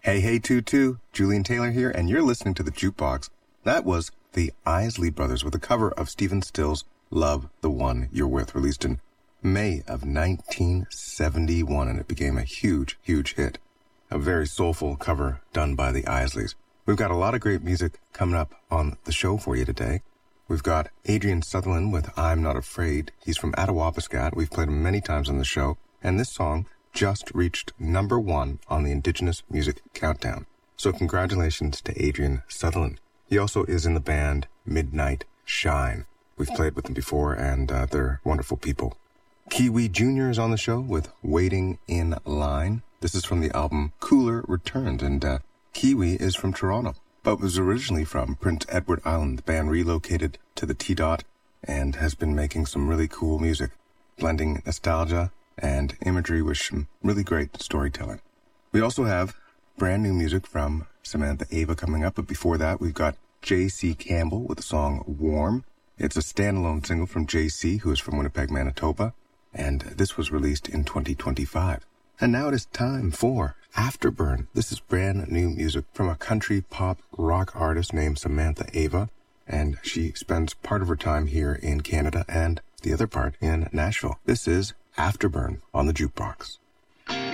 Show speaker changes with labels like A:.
A: Hey, hey, Tutu, Julian Taylor here, and you're listening to The Jukebox. That was the Isley Brothers with a cover of Stephen Stills' Love the One You're With, released in May of 1971, and it became a huge, huge hit. A very soulful cover done by the Isleys. We've got a lot of great music coming up on the show for you today. We've got Adrian Sutherland with I'm Not Afraid. He's from Attawapiskat. We've played him many times on the show, and this song just reached #1 on the Indigenous Music Countdown. So congratulations to Adrian Sutherland. He also is in the band Midnight Shine. We've played with them before, and they're wonderful people. Kiwi Jr. is on the show with Waiting in Line. This is from the album Cooler Returned, and Kiwi is from Toronto, but was originally from Prince Edward Island. The band relocated to the T-Dot and has been making some really cool music, blending nostalgia and imagery with some really great storytelling. We also have brand new music from Samantha Ava coming up, but before that, we've got J.C. Campbell with the song Warm. It's a standalone single from J.C., who is from Winnipeg, Manitoba, and this was released in 2025. And now it is time for Afterburn. This is brand new music from a country pop rock artist named Samantha Ava, and she spends part of her time here in Canada and the other part in Nashville. This is Afterburn on the Jukebox.